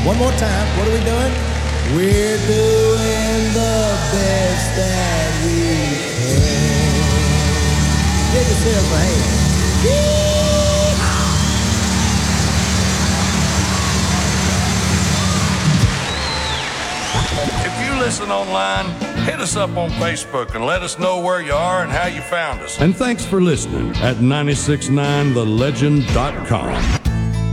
One more time. What are we doing? We're doing the best that we can. Give yourself a hand. If you listen online, hit us up on Facebook and let us know where you are and how you found us. And thanks for listening at 969thelegend.com.